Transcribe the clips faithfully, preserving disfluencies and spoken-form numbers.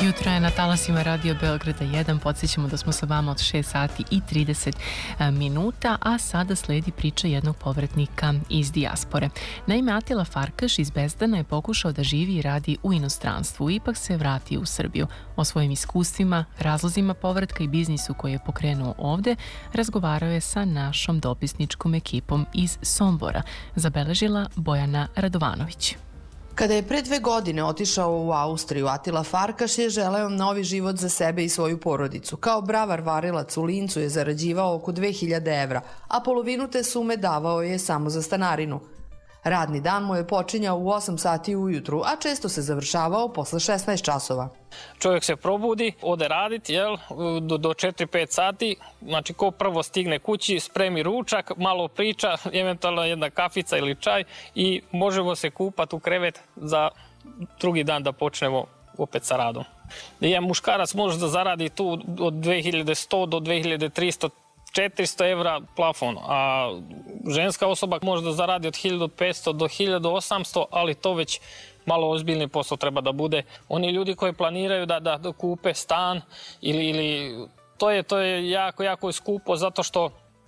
Jutro je na talasima Radio Beograda jedan. Podsjećamo da smo sa vama od šest sati i trideset minuta, a sada sledi priča jednog povratnika iz dijaspore. Naime, Atila Farkaš iz Bezdana je pokušao da živi i radi u inostranstvu, ipak se vratio u Srbiju. O svojim iskustvima, razlozima povratka i biznisu koji je pokrenuo ovde razgovarao je sa našom dopisničkom ekipom iz Sombora, zabeležila Bojana Radovanović. Kada je pre dve godine otišao u Austriju, Atila Farkaš je želeo novi život za sebe i svoju porodicu. Kao bravar varilac u Lincu je zarađivao oko dve hiljade evra, a polovinu te sume davao je samo za stanarinu. Radni dan mu je počinjao u osam sati ujutru, a često se završavao posle šesnaest časova. Čovjek se probudi, ode raditi, jel, do, do četiri pet sati, znači ko prvo stigne kući, spremi ručak, malo priča, eventualno jedna kafica ili čaj i možemo se kupati u krevet za drugi dan da počnemo opet sa radom. Jedan muškarac može da zaradi tu od dve hiljade sto do dve hiljade tristo, četiristo evra plafon, a ženska osoba može da zaradi od hiljadu petsto do hiljadu osamsto, ali to već malo ozbiljni posao treba da bude. Oni ljudi koji planiraju da, da, da kupe stan ili, ili to je, to je jako, jako skupo zato što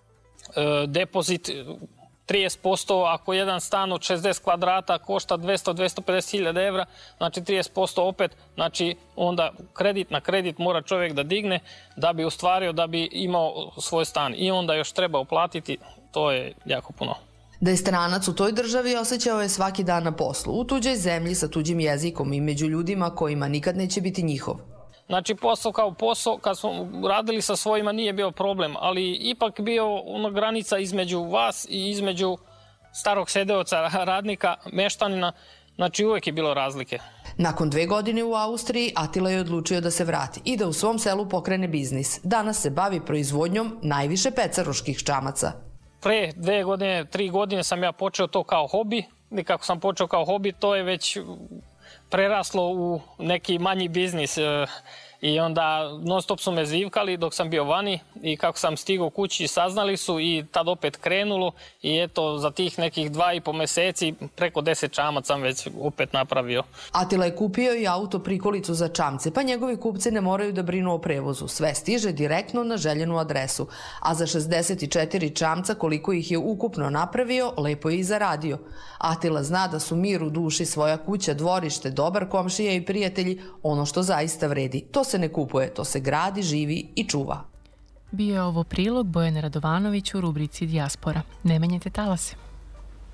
e, depozit trideset posto, ako jedan stan od šezdeset kvadrata košta dvesta do dvesta pedeset hiljada evra, znači trideset posto opet, znači onda kredit na kredit mora čovjek da digne da bi ostvario, da bi imao svoj stan i onda još treba uplatiti, to je jako puno. Da je stranac u toj državi osjećao je svaki dan na poslu, u tuđoj zemlji sa tuđim jezikom i među ljudima kojima nikad neće biti njihov. Znači posao kao posao, kad smo radili sa svojima nije bio problem, ali ipak bio ona granica između vas i između starog sedeoca, radnika, meštanina, znači uvek je bilo razlike. Nakon dve godine u Austriji, Atila je odlučio da se vrati i da u svom selu pokrene biznis. Danas se bavi proizvodnjom najviše pecaroških čamaca. Pre dve godine, tri godine sam ja počeo to kao hobi i kako sam počeo kao hobi, to je već preraslo u neki manji biznis i onda non stop su me zivkali dok sam bio vani i kako sam stigao kući saznali su i tad opet krenulo i eto za tih nekih dva i po meseci preko deset čamaca sam već opet napravio. Atila je kupio i auto prikolicu za čamce, pa njegovi kupci ne moraju da brinu o prevozu. Sve stiže direktno na željenu adresu, a za šezdeset četiri čamca koliko ih je ukupno napravio, lepo je i zaradio. Atila zna da su mir u duši, svoja kuća, dvorište, dobar komšija i prijatelji ono što zaista vredi. To se ne kupuje, to se gradi, živi i čuva. Bio je ovo prilog Bojane Radovanović u rubrici Dijaspora. Ne menjajte talase.